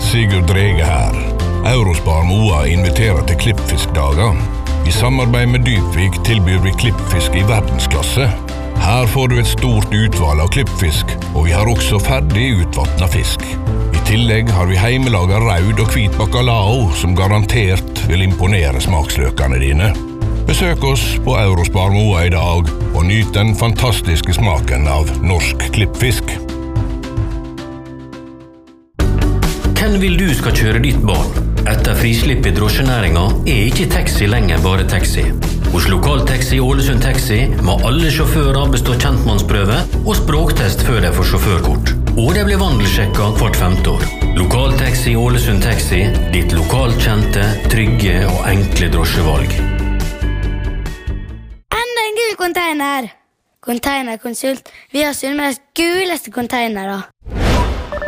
Sigurd Drege her. Eurospar Moa inviterer til klippfiskdager. I samarbeid med Dypvik tilbyr vi klippfisk i verdensklasse. Her får du et stort utvalg av klippfisk, og vi har også ferdig utvattnet fisk. I tillegg har vi heimelaget raud og hvit bacalao, som garantert vil imponere smaksløkene dine. Besøk oss på Eurospar Moa i dag, og nyt den fantastiske smaken av norsk klippfisk. Hvem vil du skal kjøre ditt barn? Etter frislipp i drosjenæringen ikke taxi lenger bare taxi. Hos Lokaltaxi Ålesund Taxi må alle sjåfører bestå kjentmannsprøve og språktest før de får sjåførkort. Og de blir vandelsjekket hvert 5. år. Lokaltaxi Ålesund Taxi, ditt lokalkjente, trygge og enkle drosjevalg. Enda en gul container! Containerkonsult. Vi har Sunnmøres guleste containere.